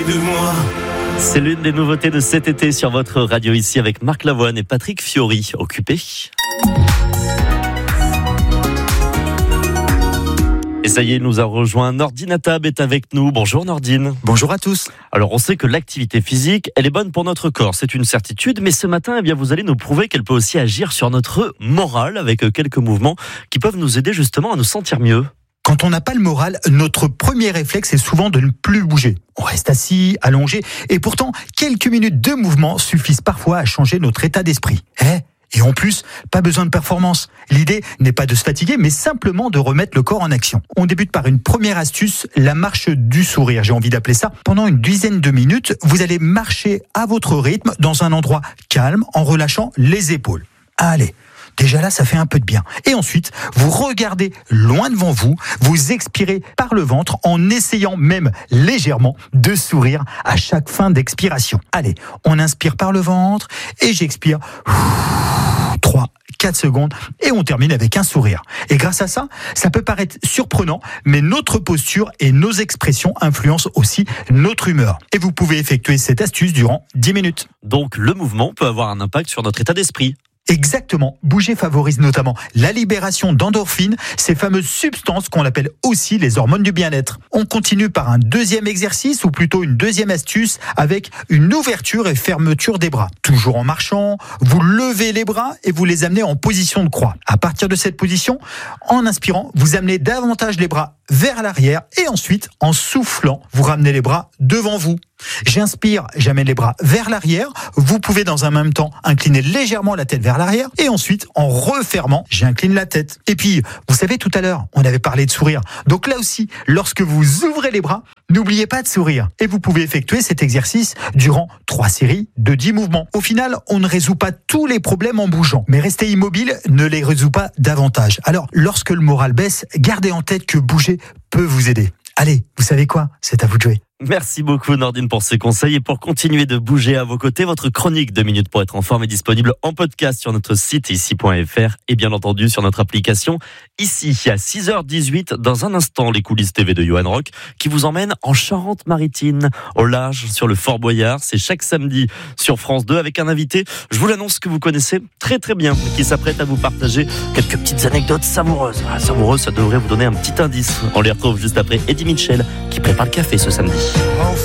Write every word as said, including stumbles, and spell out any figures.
de moi. C'est l'une des nouveautés de cet été sur votre radio ici avec Marc Lavoine et Patrick Fiori. Occupés. Et ça y est, il nous a rejoint. Nordine Attab est avec nous. Bonjour Nordine. Bonjour à tous. Alors on sait que l'activité physique, elle est bonne pour notre corps, c'est une certitude. Mais ce matin, eh bien, vous allez nous prouver qu'elle peut aussi agir sur notre morale avec quelques mouvements qui peuvent nous aider justement à nous sentir mieux. Quand on n'a pas le moral, notre premier réflexe est souvent de ne plus bouger. On reste assis, allongé, et pourtant, quelques minutes de mouvement suffisent parfois à changer notre état d'esprit. Eh Et en plus, pas besoin de performance. L'idée n'est pas de se fatiguer, mais simplement de remettre le corps en action. On débute par une première astuce, la marche du sourire, j'ai envie d'appeler ça. Pendant une dizaine de minutes, vous allez marcher à votre rythme dans un endroit calme en relâchant les épaules. Allez, déjà là, ça fait un peu de bien. Et ensuite, vous regardez loin devant vous, vous expirez par le ventre en essayant même légèrement de sourire à chaque fin d'expiration. Allez, on inspire par le ventre et j'expire trois, quatre secondes et on termine avec un sourire. Et grâce à ça, ça peut paraître surprenant, mais notre posture et nos expressions influencent aussi notre humeur. Et vous pouvez effectuer cette astuce durant dix minutes. Donc le mouvement peut avoir un impact sur notre état d'esprit. Exactement. Bouger favorise notamment la libération d'endorphines, ces fameuses substances qu'on appelle aussi les hormones du bien-être. On continue par un deuxième exercice, ou plutôt une deuxième astuce, avec une ouverture et fermeture des bras. Toujours en marchant, vous levez les bras et vous les amenez en position de croix. À partir de cette position, en inspirant, vous amenez davantage les bras vers l'arrière et ensuite, en soufflant, vous ramenez les bras devant vous. J'inspire, j'amène les bras vers l'arrière. Vous pouvez dans un même temps incliner légèrement la tête vers l'arrière et ensuite, en refermant, j'incline la tête. Et puis, vous savez, tout à l'heure, on avait parlé de sourire. Donc là aussi, lorsque vous ouvrez les bras, n'oubliez pas de sourire. Et vous pouvez effectuer cet exercice durant trois séries de dix mouvements. Au final, on ne résout pas tous les problèmes en bougeant, mais rester immobile ne les résout pas davantage. Alors, lorsque le moral baisse, gardez en tête que bouger peut vous aider. Allez, vous savez quoi ? C'est à vous de jouer. Merci beaucoup Nordine pour ces conseils et pour continuer de bouger à vos côtés. Votre chronique deux minutes pour être en forme est disponible en podcast sur notre site ici point f r et bien entendu sur notre application ici à six heures dix-huit. Dans un instant, les coulisses T V de Johan Rock qui vous emmène en Charente-Maritime au large sur le Fort Boyard. C'est chaque samedi sur France deux avec un invité, je vous l'annonce, que vous connaissez très très bien, qui s'apprête à vous partager quelques petites anecdotes savoureuses. Ah, savoureuses, ça devrait vous donner un petit indice. On les retrouve juste après Eddie Mitchell qui prépare le café ce samedi.